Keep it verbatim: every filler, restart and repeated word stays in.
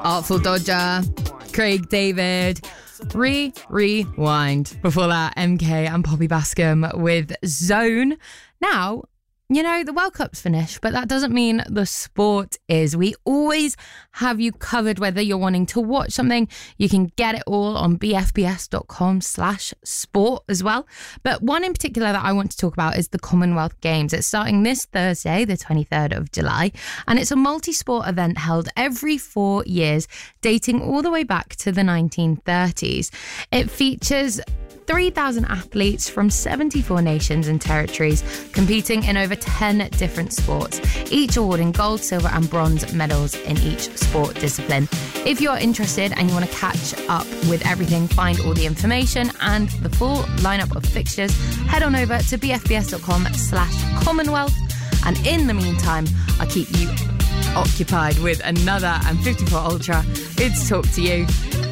Artful Dodger, Craig David, Re Rewind. Before that, M K and Poppy Bascom with Zone. Now, you know, the World Cup's finished, but that doesn't mean the sport is. We always have you covered, whether you're wanting to watch something. You can get it all on bfbs.com slash sport as well. But one in particular that I want to talk about is the Commonwealth Games. It's starting this Thursday, the twenty-third of July, and it's a multi-sport event held every four years, dating all the way back to the nineteen thirties. It features three thousand athletes from seventy-four nations and territories competing in over ten different sports, each awarding gold, silver and bronze medals in each sport discipline. If you're interested and you want to catch up with everything, find all the information and the full lineup of fixtures, head on over to bfbs.com slash commonwealth. And in the meantime, I'll keep you occupied with another and fifty-four Ultra. Good to talk to you.